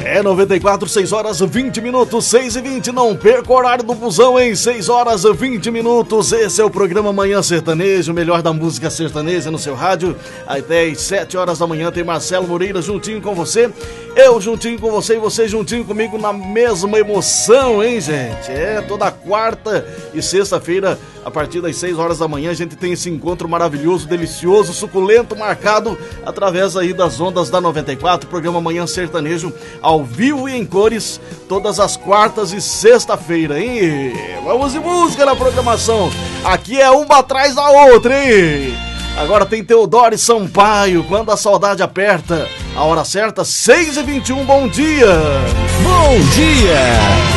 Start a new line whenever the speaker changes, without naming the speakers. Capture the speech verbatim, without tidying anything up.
É noventa e quatro, seis horas vinte minutos, seis e vinte, não perca o horário do busão em seis horas vinte minutos. Esse é o programa Manhã Sertanejo, o melhor da música sertaneja no seu rádio. Até às sete horas da manhã tem Marcelo Moreira juntinho com você, eu juntinho com você e você juntinho comigo na mesma emoção, hein, gente? É, toda quarta e sexta-feira, a partir das seis horas da manhã, a gente tem esse encontro maravilhoso, delicioso, suculento, marcado através aí das ondas da noventa e quatro, programa Manhã Sertanejo, ao vivo e em cores, todas as quartas e sexta-feira, hein? Vamos de música na programação. Aqui é uma atrás da outra, hein? Agora tem Teodoro Sampaio, Quando a Saudade Aperta. A hora certa, seis e vinte e um, bom dia!
Bom dia!